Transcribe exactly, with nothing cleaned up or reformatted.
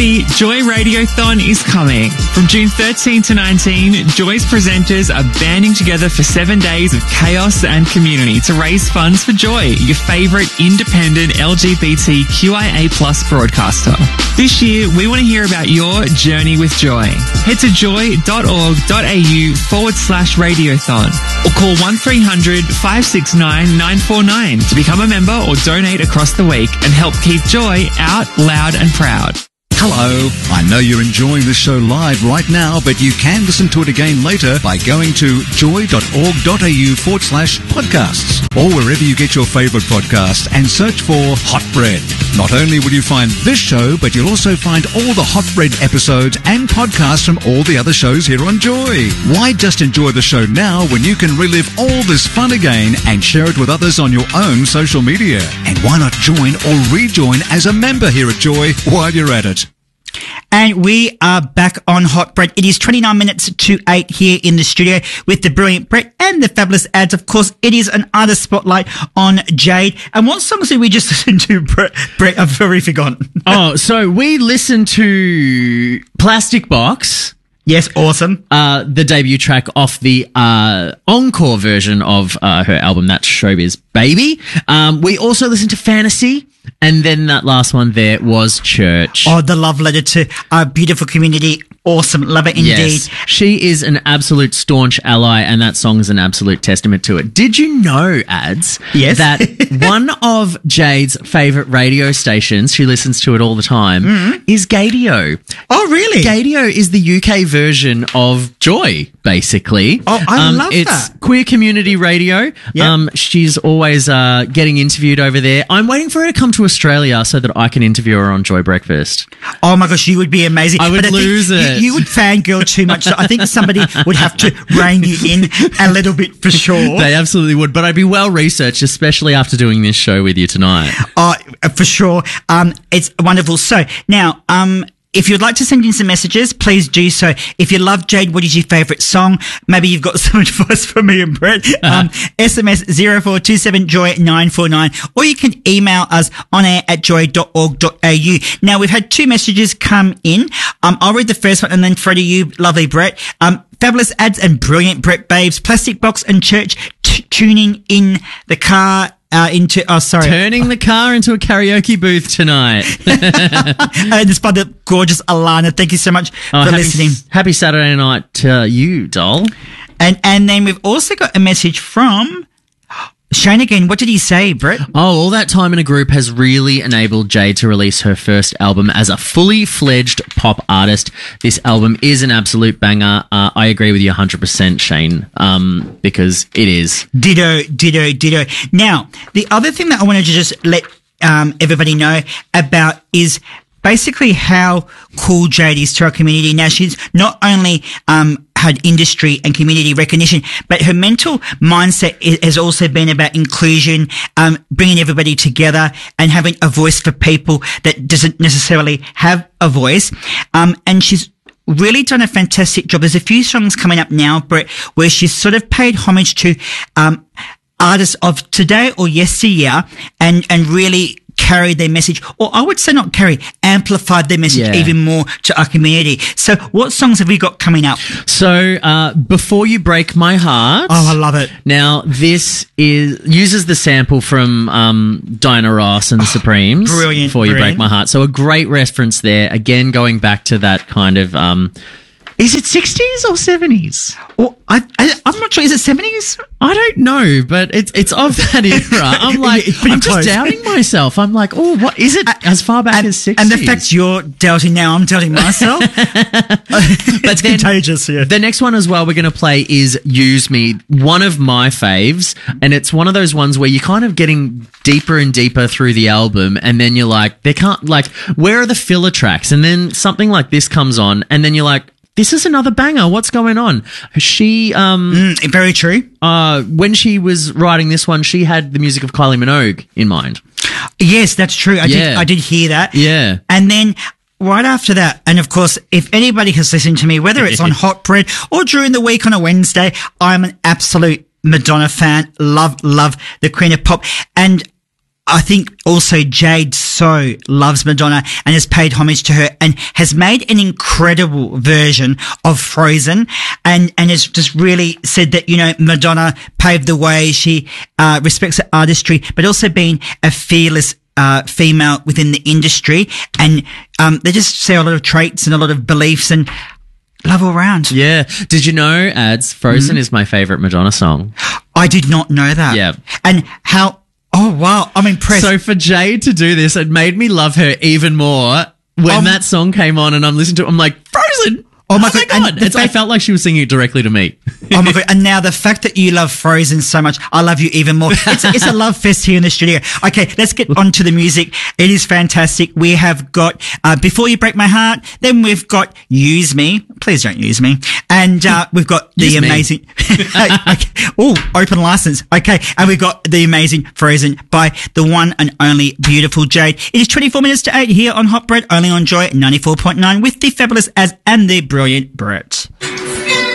ready, Joy Radiothon is coming. From June thirteenth to nineteenth, Joy's presenters are banding together for seven days of chaos and community to raise funds for Joy, your favourite independent L G B T Q I A plus broadcaster. This year, we want to hear about your journey with Joy. Head to joy.org.au forward slash radiothon or call one three hundred five six nine nine four nine to become a member or donate across the week and help keep Joy out loud and proud. Hello. I know you're enjoying the show live right now, but you can listen to it again later by going to joy.org.au forward slash podcasts or wherever you get your favourite podcast and search for Hot Bread. Not only will you find this show, but you'll also find all the Hot Bread episodes and podcasts from all the other shows here on Joy. Why just enjoy the show now when you can relive all this fun again and share it with others on your own social media? And why not join or rejoin as a member here at Joy while you're at it? And we are back on Hot Bread. It is twenty-nine minutes to eight here in the studio with the brilliant Brett and the fabulous Ads. Of course, it is an artist spotlight on Jade. And what songs did we just listen to, Brett? Brett, I've already forgotten. Oh, so we listened to Plastic Box. Yes, awesome. Uh, the debut track off the uh, encore version of uh, her album, that's Showbiz Baby. Um, we also listened to Fantasy. And then that last one there was Church. Oh, the love letter to our beautiful community. Awesome. Love it indeed. Yes. She is an absolute staunch ally, and that song is an absolute testament to it. Did you know, Ads, yes. that one of Jade's favourite radio stations, she listens to it all the time, mm-hmm. is Gaydio. Oh, really? Gaydio is the U K version of Joy, basically. Oh, I um, love it's that. It's queer community radio. Yep. Um, she's always uh, getting interviewed over there. I'm waiting for her to come to Australia so that I can interview her on Joy Breakfast. Oh my gosh, you would be amazing. I would but I lose think it. You, you would fangirl too much. So I think somebody would have to rein you in a little bit for sure. They absolutely would, but I'd be well researched, especially after doing this show with you tonight. Oh, for sure. Um, it's wonderful. So now, um, if you'd like to send in some messages, please do so. If you love Jade, what is your favourite song? Maybe you've got some advice for me and Brett. Um, S M S zero four two seven joy nine four nine, or you can email us on air at joy dot org dot a u. Now, we've had two messages come in. Um, I'll read the first one and then throw to you, lovely Brett. Um, fabulous Ads and brilliant Brett Babes, Plastic Box and Church t- tuning in the car. Uh, into, oh, sorry. Turning the car into a karaoke booth tonight. And it's by the gorgeous Alana. Thank you so much oh, for happy, listening. Happy Saturday night to you, doll. And, and then we've also got a message from Shane again. What did he say, Brett? Oh, all that time in a group has really enabled Jade to release her first album as a fully fledged pop artist. This album is an absolute banger. Uh, I agree with you one hundred percent, Shane, um, because it is. Ditto, ditto, ditto. Now, the other thing that I wanted to just let um, everybody know about is basically how cool Jade is to our community. Now, she's not only um, had industry and community recognition, but her mental mindset is, has also been about inclusion, um, bringing everybody together and having a voice for people that doesn't necessarily have a voice. Um, and she's really done a fantastic job. There's a few songs coming up now, Brett, where she's sort of paid homage to um, artists of today or yesteryear and, and really carried their message, or I would say not carry, amplified their message yeah. even more to our community. So what songs have we got coming up? So, uh, Before You Break My Heart. Oh, I love it. Now, this is uses the sample from um, Diana Ross and the Supremes. Brilliant. Before You brilliant. Break My Heart. So a great reference there. Again, going back to that kind of... Um, is it sixties or seventies? Well, I, I, I'm not sure. Is it seventies? I don't know, but it's it's of that era. I'm like, It's pretty I'm close. just doubting myself. I'm like, oh, what is it as far back and, as sixties? and the fact you're doubting now, I'm doubting myself. But It's then contagious, yeah. The next one as well we're going to play is Use Me, one of my faves, and it's one of those ones where you're kind of getting deeper and deeper through the album, and then you're like, they can't, like, where are the filler tracks? And then something like this comes on, and then you're like, this is another banger. What's going on? She, um, Mm, very true. uh, when she was writing this one, she had the music of Kylie Minogue in mind. Yes, that's true. I did. Yeah. I did hear that. Yeah. And then right after that, and of course, if anybody has listened to me, whether it's on Hot Bread or during the week on a Wednesday, I'm an absolute Madonna fan. Love, love the Queen of Pop. And I think also Jade so loves Madonna and has paid homage to her and has made an incredible version of Frozen and, and has just really said that, you know, Madonna paved the way. She uh, respects her artistry, but also being a fearless uh, female within the industry. And um, they just share a lot of traits and a lot of beliefs and love all around. Yeah. Did you know, Ads, Frozen mm-hmm. is my favourite Madonna song? I did not know that. Yeah. And how... Oh, wow. I'm impressed. So for Jade to do this, it made me love her even more when um, that song came on and I'm listening to it. I'm like, Frozen! Oh, my, oh God. my God. It's, fact- I felt like she was singing it directly to me. Oh, my God. And now the fact that you love Frozen so much, I love you even more. It's a, it's a love fest here in the studio. Okay, let's get on to the music. It is fantastic. We have got uh, Before You Break My Heart. Then we've got Use Me. Please don't use me. And uh, we've got the amazing... okay. Oh, open license. Okay. And we've got the amazing Frozen by the one and only beautiful Jade. It is twenty-four minutes to eight here on Hot Bread, only on Joy ninety-four point nine with the fabulous Az and the brilliant Brett.